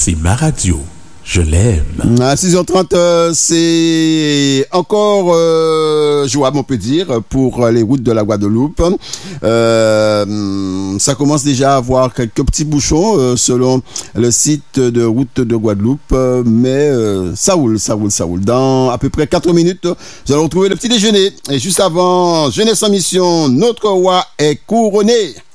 C'est ma radio. Je l'aime. À 6h30, c'est encore jouable, on peut dire, pour les routes de la Guadeloupe. Ça commence déjà à avoir quelques petits bouchons selon le site de route de Guadeloupe, mais ça roule. Dans à peu près 4 minutes, nous allons retrouver le petit déjeuner. Et juste avant, Jeunesse en mission, notre roi est couronné.